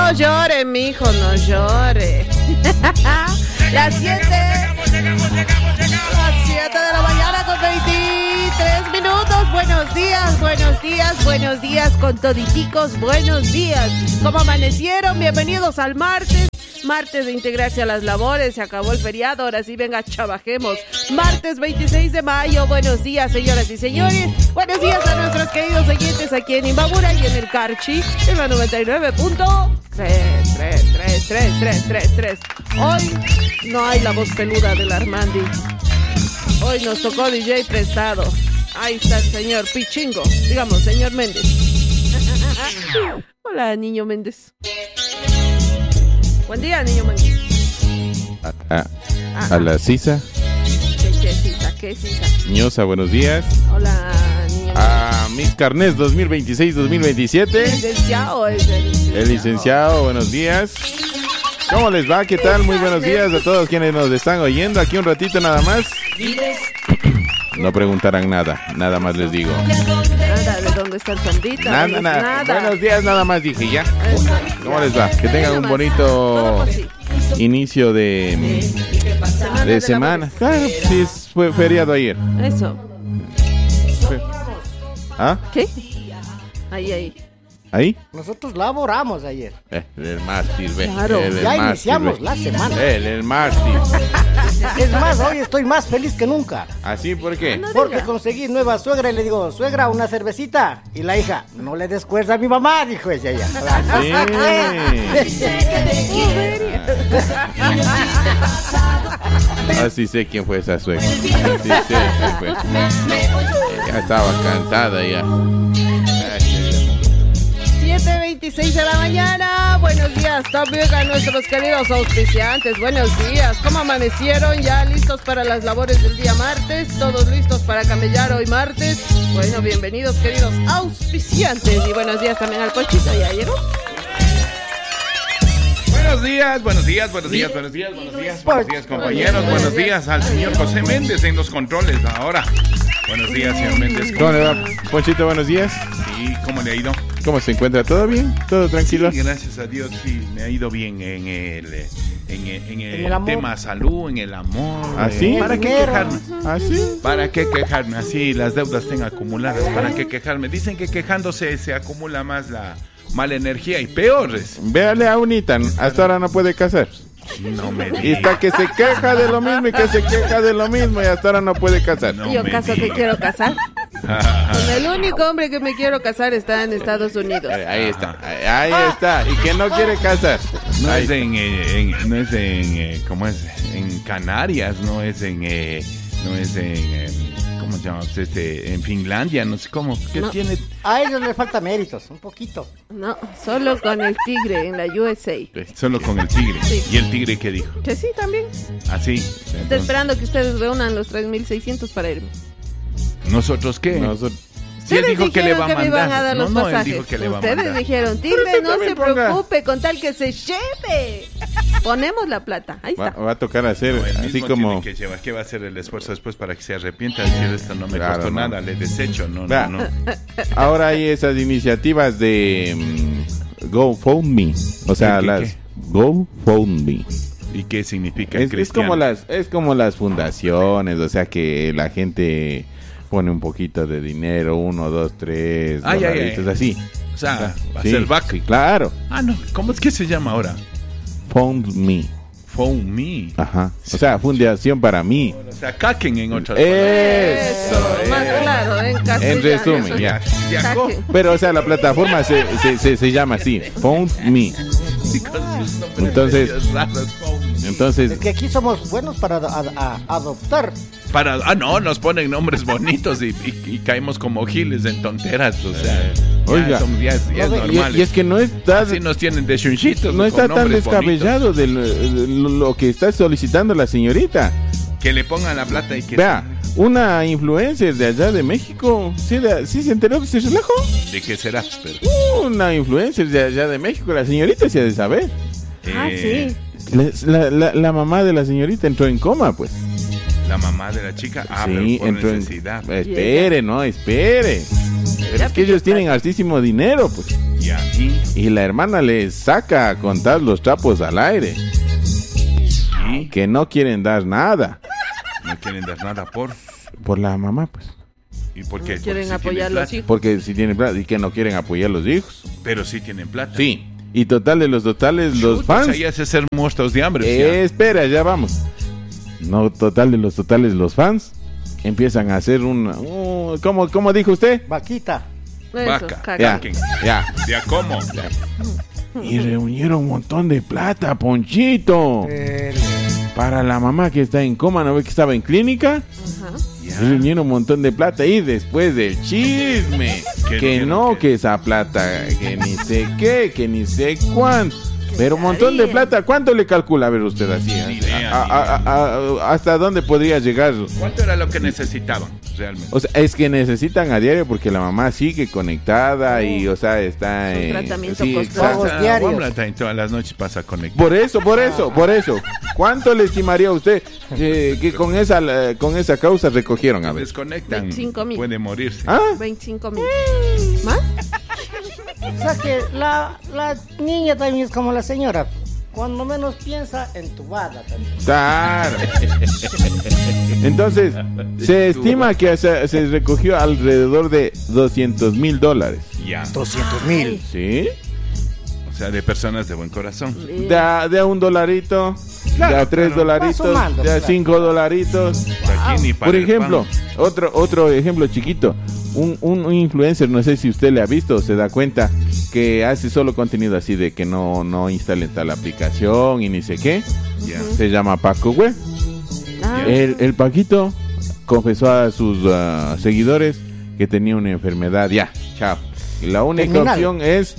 No llore, mijo, no llore. Las 7 de la mañana con 23 minutos. Buenos días con toditicos, buenos días. ¿Cómo amanecieron? Bienvenidos al martes de integrarse a las labores. Se acabó el feriado, ahora sí, venga, trabajemos. Martes 26 de mayo, buenos días, señoras y señores. Buenos días a nuestros queridos oyentes aquí en Imbabura y en el Carchi, en la 99.33333. Hoy no hay la voz peluda del Armandi. Hoy nos tocó DJ prestado. Ahí está el señor Pichingo, digamos, señor Méndez. Hola, niño Méndez. Buen día, niño Méndez. A la Sisa. ¿Qué Sisa? Ñosa, buenos días. Hola, niño Méndez. A mis carnés 2026-2027. Licenciado es el licenciado, buenos días. ¿Cómo les va? ¿Qué tal? Muy buenos días a todos quienes nos están oyendo. Aquí un ratito nada más. No preguntarán nada más les digo. Nada, ¿de dónde está el sondito? Nada. Buenos días, nada más dije ya. ¿Cómo les va? Que tengan un bonito inicio de semana. Claro, sí, fue feriado ayer. Eso. ¿Ah? ¿Qué? Ahí. ¿Ahí? Nosotros laboramos ayer. El mártir, ve. Claro. Ya iniciamos la semana. El mártir. Es más, hoy estoy más feliz que nunca. ¿Así? ¿Por qué? Porque conseguí nueva suegra y le digo, suegra, una cervecita. Y la hija, no le des cuerda a mi mamá, dijo ella ya. Sí. Así sé quién fue esa suegra. Así sé quién fue. Ya estaba cansada ya. 7:26 de la mañana. Buenos días también a nuestros queridos auspiciantes. Buenos días. ¿Cómo amanecieron? ¿Ya listos para las labores del día martes? ¿Todos listos para camellar hoy martes? Bueno, bienvenidos queridos auspiciantes. Y buenos días también al Conchito. ¿Ya llegó? Buenos días, compañeros. Buenos días al señor José Méndez en los controles ahora. Buenos días, señor Méndez. ¿Cómo le va, Ponchito? Buenos días. Sí, ¿cómo le ha ido? ¿Cómo se encuentra? ¿Todo bien? ¿Todo tranquilo? Sí, gracias a Dios, sí, me ha ido bien en el tema salud, en el amor. ¿Ah, sí? ¿Para qué quejarme? ¿Ah, sí? ¿Para qué quejarme? Así las deudas tengo acumuladas. ¿Para qué quejarme? Dicen que quejándose se acumula más la mala energía y peores. Véale a Unitan, hasta ahora no puede casar. No me digas. Y está que se queja de lo mismo y que se queja de lo mismo y hasta ahora no puede casar. Yo caso que quiero casar. Con el único hombre que me quiero casar está en Estados Unidos. Ahí está. Y que no quiere casar. No es ¿cómo es? En Canarias, no es en ¿cómo se llama? En Finlandia, no sé cómo. ¿Qué no. Tiene? A ellos les falta méritos, un poquito. No, solo con el tigre en la USA. Solo con el tigre. Sí. ¿Y el tigre qué dijo? Que sí, también. Así. Estoy esperando que ustedes reúnan los 3,600 para irme. ¿Nosotros qué? Si él Ustedes dijo que le va a me mandar. iban a dar los Él pasajes. dijo que le va a mandar. Ustedes dijeron, tigre, no se preocupe, con tal que se lleve. Ponemos la plata. Ahí está. Va a tocar hacer No, él así mismo como... tiene que llevar. ¿Qué va a hacer el esfuerzo después para que se arrepienta? Decir esto no me costó nada, le desecho. No. Ahora hay esas iniciativas de GoFundMe. O sea, ¿Qué? GoFundMe. ¿Y qué significa? Es como las fundaciones, o sea que la gente pone un poquito de dinero, 1, 2, 3 dolaritos, así. O sea, va a sí, ser back. Sí, claro. No. ¿Cómo es que se llama ahora? FundMe. FundMe. Ajá. O sea, fundación para mí. O sea, caquen en otras Eso. Más claro, en castellano. En resumen, ya. Saquen. Pero, o sea, la plataforma se llama así, FundMe. Entonces, Es que aquí somos buenos para adoptar. nos ponen nombres bonitos y caemos como giles en tonteras, o sea, oiga, ya es normal. Y es que no está, así nos tienen de chunchitos. no está tan descabellado de lo que está solicitando la señorita. Que le pongan la plata y que... Vea, una influencer de allá de México, ¿sí se enteró de ese relajo? ¿De qué será? Una influencer de allá de México, la señorita se ha de saber. Sí. La mamá de la señorita entró en coma, pues. La mamá de la chica, sí, pero por entró necesidad. Espere. Pero es que ellos tienen altísimo dinero, pues. Y aquí y la hermana le saca a contar los trapos al aire. ¿Y? Que no quieren dar nada. No quieren dar nada Por la mamá, pues. ¿Y por qué? No quieren Porque sí apoyar a tienen los plata. hijos. Porque si tienen plata y que no quieren apoyar a los hijos. Pero sí tienen plata. Sí. Y total de los totales, los Chuta, fans. o sea, ya hace ser muertos de hambre. Espera, ya vamos. No, total de los totales, los fans empiezan a hacer ¿cómo dijo usted? Vaquita. Eso, Vaca. caca. Ya. ¿Ya cómo? Y reunieron un montón de plata, Ponchito. Para la mamá que está en coma, ¿no ve que estaba en clínica? Ajá. Ya. Reunieron un montón de plata y después del chisme, ¿Qué que dijeron? no, ¿Qué? que esa plata, que ni sé qué, que ni sé cuánto. Pero un montón de plata, ¿cuánto le calcula a ver usted así? Ni idea, ¿Hasta dónde podría llegar? ¿Cuánto era lo que necesitaban realmente? O sea, es que necesitan a diario porque la mamá sigue conectada y, o sea, está Es un tratamiento sí, costoso. exacto. Pagos diarios. Wamblata en todas las noches pasa conectado. Por eso. ¿Cuánto le estimaría usted que con esa causa recogieron? A ver. Desconectan. 25,000. Puede morirse. ¿Ah? 25,000. ¿Más? O sea que la niña también es como la señora. Cuando menos piensa, entubada también. Claro. Entonces, se estima que se recogió alrededor de $200,000. Ya. 200,000. ¿Sí? O sea, de personas de buen corazón. De a $1, Claro, de a $3, Va sumando, de a claro. $5. Aquí ni para Por el ejemplo, pan. otro ejemplo chiquito. Un influencer, no sé si usted le ha visto o se da cuenta, que hace solo contenido así de que no instalen tal aplicación y ni sé qué. Ya. Se llama Paco, güey. Ah, El Paquito confesó a sus seguidores que tenía una enfermedad. Ya, chao. Y la única Terminal. opción es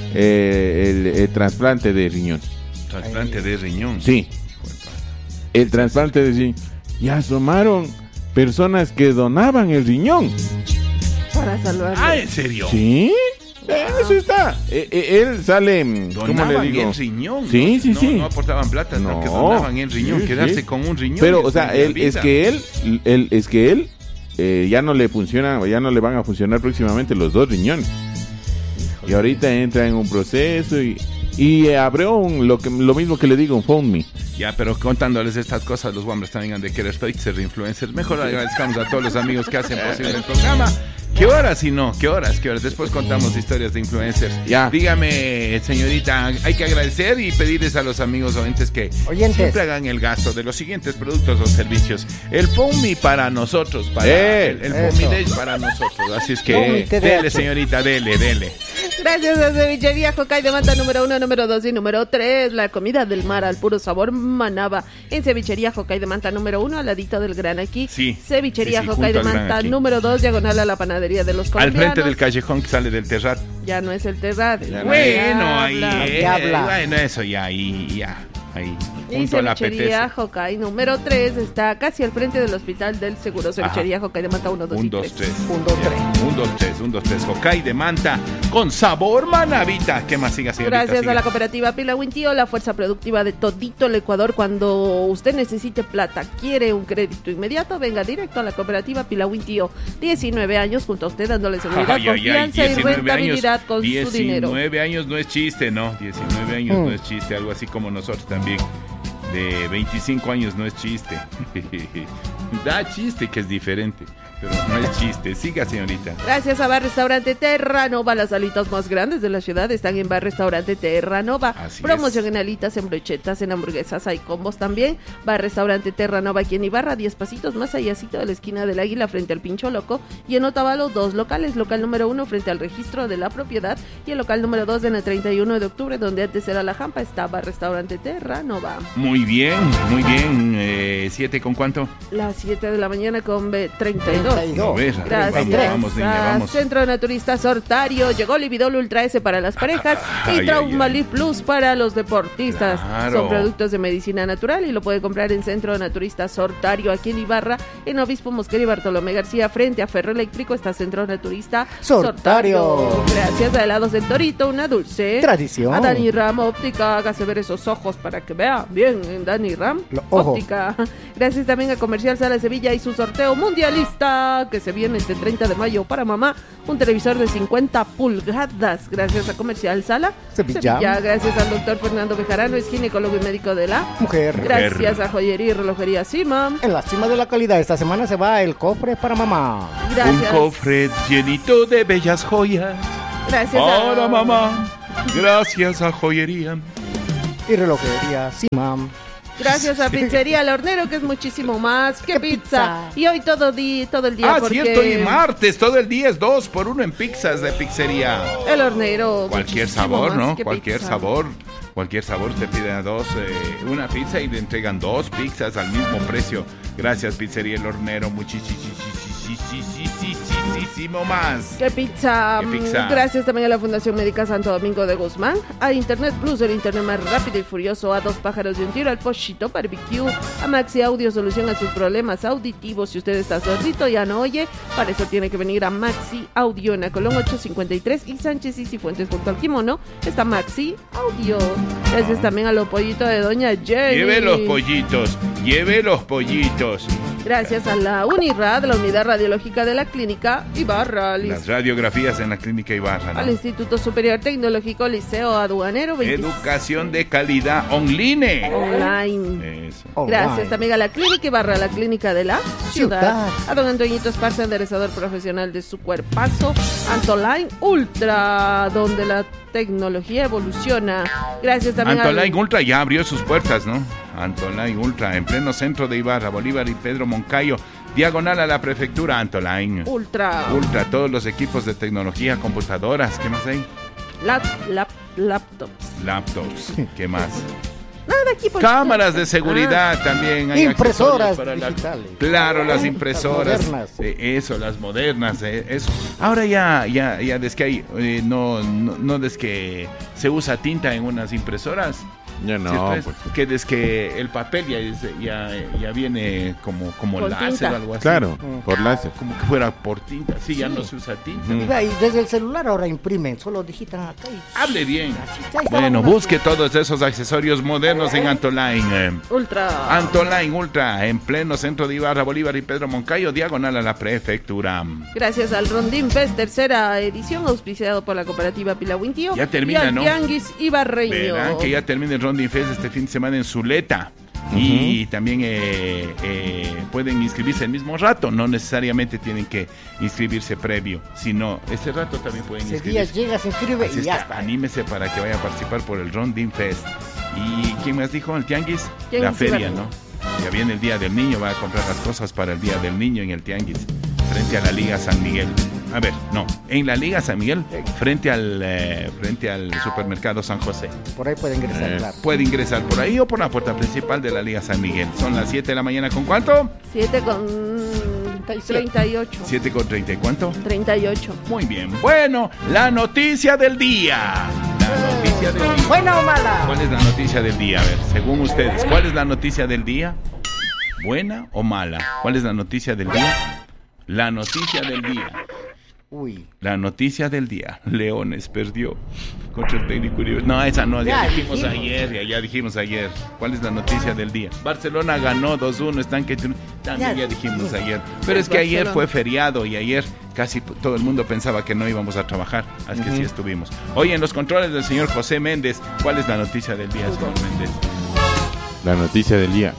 el trasplante de riñón. Trasplante de riñón. Sí, el trasplante de riñón. Y asomaron personas que donaban el riñón. para salvarlo. Ah, ¿en serio? ¿Sí? Eso está. Él sale, ¿cómo le Donaban digo? el riñón. Sí, ¿no? sí, No, sí. no aportaban plata, no, que No. donaban el riñón, Sí, quedarse sí. con un riñón. Pero, es o sea, una él vida. es que él ya no le funciona, ya no le van a funcionar próximamente los dos riñones. Y ahorita entra en un proceso y abrió lo mismo que le digo, un PhoneMe. Ya, pero contándoles estas cosas, los hombres también han de querer ser influencers. Mejor agradezcamos a todos los amigos que hacen posible el programa. ¿Qué horas si no? ¿Qué horas? Después contamos historias de influencers. Ya. Dígame, señorita, hay que agradecer y pedirles a los amigos oyentes que siempre hagan el gasto de los siguientes productos o servicios. El PhoneMe para nosotros, para el PhoneMe Dash para nosotros. Así es que dele, señorita, dele. Gracias a Cevichería Jocay de Manta número 1, número 2 y número 3. La comida del mar al puro sabor manaba. En Cevichería Jocay de Manta número 1, al ladito del Gran Aquí. Sí. Cevichería Sí, Jocay de junto al Gran Manta Aquí. número 2, diagonal a la panadería de los Al colombianos. frente del callejón que sale del Terrat. Ya no es el Terrat. Bueno, ahí, Diabla. bueno, eso ya, ahí. Y Junto a la Cevichería PTC. Jocay número 3 está casi al frente del Hospital del Seguro. Cevichería Jocay de Manta 1, 2 y 1, 2, 3. 3. 1, 2, 3. 1, 2, 3. Jocay de Manta con sabor manavita. ¿Qué más siga, señorita? Gracias Siga. a la cooperativa Pilawin Tío, la fuerza productiva de todito el Ecuador. Cuando usted necesite plata, quiere un crédito inmediato, venga directo a la cooperativa Pilawin Tío. 19 años junto a usted, dándole seguridad, Ay, confianza y 19 rentabilidad años, con su dinero. 19 años no es chiste, ¿no? 19 años no es chiste, algo así como nosotros también. De 25 años no es chiste. Da chiste que es diferente, pero no es chiste. Siga, señorita. Gracias a Bar Restaurante Terranova, las alitas más grandes de la ciudad están en Bar Restaurante Terranova. Así Promoción es. en alitas, en brochetas, en hamburguesas, hay combos también. Bar Restaurante Terranova aquí en Ibarra, 10 pasitos más allácito de la esquina del Águila frente al Pincho Loco. Y en Otavalo, 2 locales, local número 1 frente al registro de la propiedad y el local número 2 en el 31 de octubre, donde antes era la Jampa, está Bar Restaurante Terranova. Muy bien. 7 con cuánto. Las 7 de la mañana con B32. 32. A ver, Gracias. vamos, niña, vamos. Centro Naturista Sortario. Llegó Lividol Ultra S para las parejas Ay, y Trauma ay, ay. Life Plus para los deportistas. Claro. Son productos de medicina natural y lo puede comprar en Centro Naturista Sortario aquí en Ibarra, en Obispo Mosquera y Bartolomé García, frente a Ferro Eléctrico. Está Centro Naturista Sortario. Gracias a Helados del Torito, una dulce Tradición. A Dani Ram Óptica, hágase ver esos ojos para que vea bien en Dani Ram Lo ojo. Óptica. Gracias también a Comercial Sala Sevilla y su sorteo mundialista que se viene este 30 de mayo para mamá. Un televisor de 50 pulgadas. Gracias a Comercial Sala Sevilla. Gracias al doctor Fernando Bejarano, es ginecólogo y médico de la mujer. Gracias a Joyería y Relojería Cima. En la cima de la calidad, esta semana se va el cofre para mamá. Gracias. Un cofre llenito de bellas joyas. Gracias para mamá. Gracias a Joyería y Relojería Cima. Gracias a Pizzería El Hornero, que es muchísimo más que pizza. Y hoy todo el día. Porque... cierto, y martes, todo el día es 2x1 en pizzas de Pizzería El Hornero. Cualquier sabor, ¿no? Cualquier sabor. Cualquier sabor te piden una pizza y le entregan 2 pizzas al mismo precio. Gracias, Pizzería El Hornero. Muchísimo más. ¡Qué pizza! Gracias también a la Fundación Médica Santo Domingo de Guzmán, a Internet Plus, el internet más rápido y furioso, a 2 pájaros de un tiro, al Pochito Barbecue, a Maxi Audio, solución a sus problemas auditivos. Si usted está sordito, ya no oye, para eso tiene que venir a Maxi Audio en la Colón 853 y Sánchez y Cifuentes junto al Kimono. Está Maxi Audio. Gracias también a los pollitos de Doña Jenny. Lleve los pollitos. Gracias a la UNIRAD, la Unidad Radiológica de la Clínica Ibarra. Las radiografías en la Clínica Ibarra, ¿no? Al Instituto Superior Tecnológico Liceo Aduanero. Educación de calidad online. Eso. Gracias también a la Clínica Ibarra, la Clínica de la Ciudad. A don Antoñito Esparza, enderezador profesional de su cuerpazo. Antoline Ultra, donde la tecnología evoluciona. Gracias también Antoline Ultra ya abrió sus puertas, ¿no? Antoline Ultra, en pleno centro de Ibarra, Bolívar y Pedro Moncayo, diagonal a la prefectura. Antoline Ultra, todos los equipos de tecnología, computadoras, ¿qué más hay? Laptops, ¿qué más? Nada, equipos. Cámaras de seguridad también. Hay impresoras digitales. Claro, las impresoras. Las modernas. Eso. Ahora ya desde que hay, no desde que se usa tinta en unas impresoras. Ya no, pues. Que desde que el papel ya viene como láser tinta. O algo así. Claro, por láser. Como que fuera por tinta. Sí, ya no se usa tinta. Y desde el celular ahora imprimen, solo digitan acá. Hable bien. Bueno, busque todos esos accesorios modernos en Antoline Ultra, en pleno centro de Ibarra, Bolívar y Pedro Moncayo, diagonal a la prefectura. Gracias al Rondín Fest, tercera edición, auspiciado por la cooperativa Pilahuintío. Ya termina, y al Tianguis Ibarreño. Verán que ya termina el Rondín Fest este fin de semana en Zuleta. Y también pueden inscribirse el mismo rato, no necesariamente tienen que inscribirse previo, sino ese rato también pueden inscribirse. Ese día llega, se inscribe y ya está. Anímese para que vaya a participar por el Rondín Fest. ¿Y quién más dijo? ¿El Tianguis? La feria, ¿no? Ya viene el Día del Niño, va a comprar las cosas para el Día del Niño en el Tianguis, frente a la Liga San Miguel. A ver, no, en la Liga San Miguel, frente al supermercado San José. Por ahí puede ingresar, claro. Puede ingresar por ahí o por la puerta principal de la Liga San Miguel. Son las 7 de la mañana, ¿con cuánto? 7:38. 7:30, ¿y cuánto? 38. Muy bien, bueno, la noticia del día. ¿Buena o mala? ¿Cuál es la noticia del día? A ver, según ustedes, ¿cuál es la noticia del día? ¿Buena o mala? ¿Cuál es la noticia del día? La noticia del día. La noticia del día. Leones perdió contra el técnico Uribe. No, esa no, ya dijimos ayer. ¿Cuál es la noticia del día? Barcelona ganó 2-1, también ya dijimos ayer. Pero es que ayer fue feriado y ayer casi todo el mundo pensaba que no íbamos a trabajar. Así que sí estuvimos. Hoy en los controles del señor José Méndez, ¿cuál es la noticia del día, señor Méndez? La noticia del día.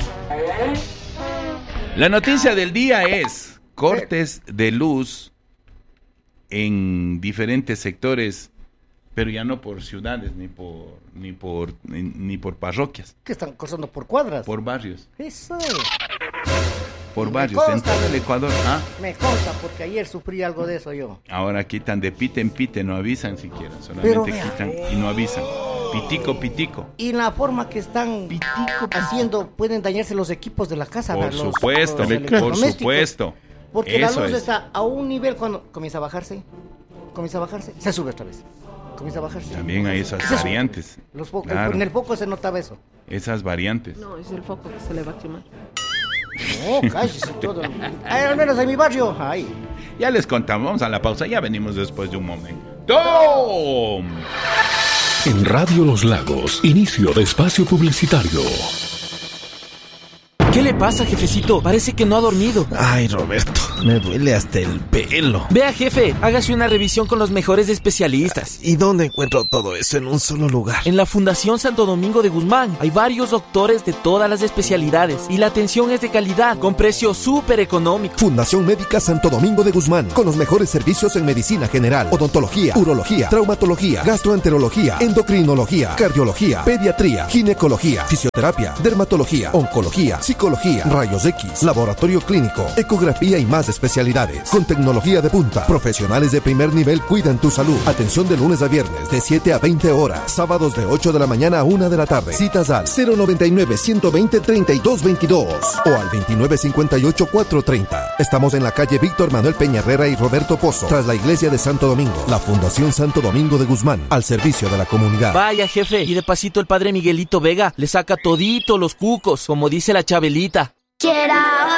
La noticia del día es cortes de luz en diferentes sectores, pero ya no por ciudades ni por parroquias. ¿Qué están cortando por cuadras? Por barrios. Eso. Por barrios, en todo el Ecuador. Me consta, porque ayer sufrí algo de eso yo. Ahora quitan de pite en pite, no avisan siquiera, solamente quitan y no avisan. Pitico. Y la forma que están haciendo, pueden dañarse los equipos de la casa. Por supuesto. Porque la luz está a un nivel cuando comienza a bajarse, se sube otra vez. Comienza a bajarse. También hay esas variantes. Claro. En el foco se notaba eso. Esas variantes. No, es el foco que se le va a quemar. No, cállese todo. Al menos en mi barrio. Ay. Ya les contamos, vamos a la pausa, ya venimos después de un momento. En Radio Los Lagos, inicio de espacio publicitario. ¿Qué le pasa, jefecito? Parece que no ha dormido. Ay, Roberto, me duele hasta el pelo. Vea, jefe, hágase una revisión con los mejores especialistas. ¿Y dónde encuentro todo eso en un solo lugar? En la Fundación Santo Domingo de Guzmán. Hay varios doctores de todas las especialidades y la atención es de calidad, con precio súper económico. Fundación Médica Santo Domingo de Guzmán, con los mejores servicios en medicina general, odontología, urología, traumatología, gastroenterología, endocrinología, cardiología, pediatría, ginecología, fisioterapia, dermatología, oncología, psicología, rayos X, laboratorio clínico, ecografía y más especialidades. Con tecnología de punta, profesionales de primer nivel cuidan tu salud. Atención de lunes a viernes de 7 a 20 horas, sábados de 8 de la mañana a 1 de la tarde. Citas al 099-120-3222 o al 2958-430. Estamos en la calle Víctor Manuel Peña Herrera y Roberto Pozo, tras la iglesia de Santo Domingo. La Fundación Santo Domingo de Guzmán, al servicio de la comunidad. Vaya, jefe, y de pasito el padre Miguelito Vega le saca todito los cucos, como dice la Chabelita.